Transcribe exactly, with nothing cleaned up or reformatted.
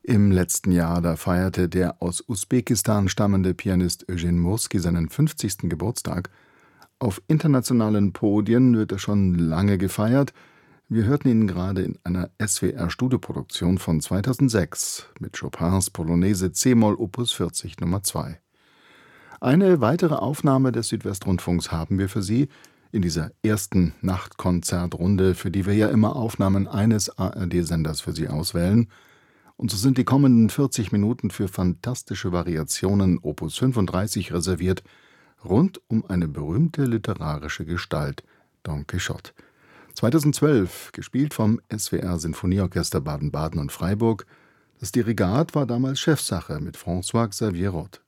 Im letzten Jahr, da feierte der aus Usbekistan stammende Pianist Eugene Murski seinen fünfzigsten Geburtstag. Auf internationalen Podien wird er schon lange gefeiert. Wir hörten ihn gerade in einer S W R-Studioproduktion von zweitausendsechs mit Chopins Polonaise c-Moll Opus vierzig Nummer zwei. Eine weitere Aufnahme des Südwestrundfunks haben wir für Sie in dieser ersten Nachtkonzertrunde, für die wir ja immer Aufnahmen eines A R D-Senders für Sie auswählen. Und so sind die kommenden vierzig Minuten für fantastische Variationen Opus fünfunddreißig reserviert, rund um eine berühmte literarische Gestalt, Don Quixote. zweitausendzwölf, gespielt vom S W R-Sinfonieorchester Baden-Baden und Freiburg. Das Dirigat war damals Chefsache mit François Xavier Roth.